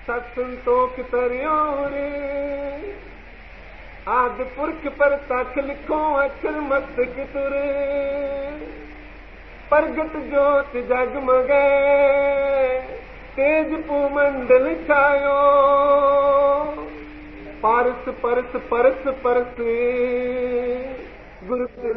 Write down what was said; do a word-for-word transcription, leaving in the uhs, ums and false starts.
सतसंतोख तरियो रे आदि पुरख पर तख लिखो अक्षर मस्तक तुरे प्रगट ज्योत जगमगे तेज पूमंडल छायो पारस परस परस परस गुरु